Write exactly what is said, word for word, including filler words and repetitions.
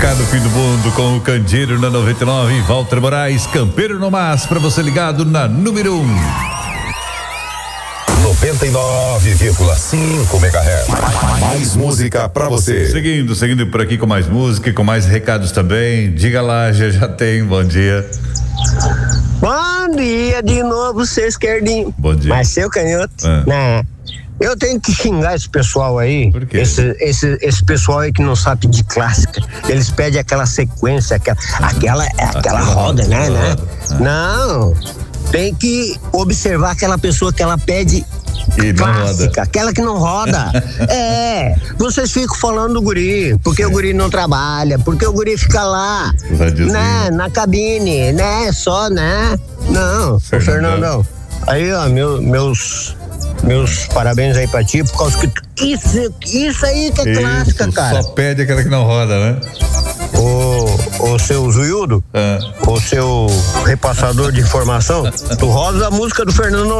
Cá no fim do mundo com o Candeeiro na noventa e nove, Walter Moraes, Campeiro no Mas, pra você ligado na número um. noventa e nove vírgula cinco megahertz. Mais música pra você. Seguindo, seguindo por aqui com mais música e com mais recados também. Diga lá, já, já tem, bom dia. Bom dia de novo, seu esquerdinho. Bom dia. Mas seu canhoto, Ah. né? Eu tenho que xingar esse pessoal aí. Por quê? Esse, esse, esse pessoal aí que não sabe pedir clássica. Eles pedem aquela sequência, aquela, aquela, aquela, Aquela roda, né? roda, né? ah. Não. Tem que observar aquela pessoa que ela pede E não clássica, roda. aquela que não roda. É, vocês ficam falando do guri, porque o guri não trabalha, porque o guri fica lá, Radiozinho. né, na cabine, né, só, né? Não, Fernandão. ô Fernandão, aí ó, meu, meus, meus parabéns aí pra ti, por causa que tu- isso, isso aí que é clássica, Isso, cara. só pede aquela que não roda, né? Ô, ô seu Zuiudo, Ah. ô seu repassador de informação, tu roda a música do Fernando